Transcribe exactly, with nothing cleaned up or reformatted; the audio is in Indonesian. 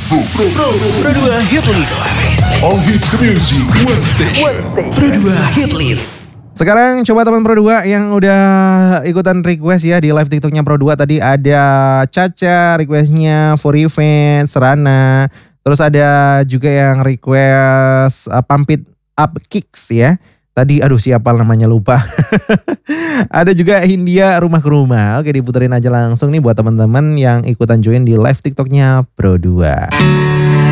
Pro, Pro, Pro, Pro dua Hit List. All hits music, one station. Pro dua Hit List. Sekarang coba teman Pro dua yang udah ikutan request ya di live TikToknya Pro dua. Tadi ada Caca requestnya For Event, Serana. Terus ada juga yang request uh, Pump It Up Kicks ya. Tadi aduh siapa namanya lupa. Ada juga Hindia Rumah ke Rumah. Oke, diputerin aja langsung nih buat teman-teman yang ikutan join di live TikToknya Pro dua.